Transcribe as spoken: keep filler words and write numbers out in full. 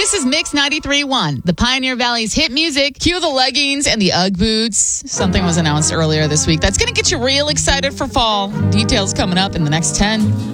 This is Mix ninety-three point one, the Pioneer Valley's hit music. Cue the leggings and the Ugg boots. Something was announced earlier this week that's going to get you real excited for fall. Details coming up in the next ten.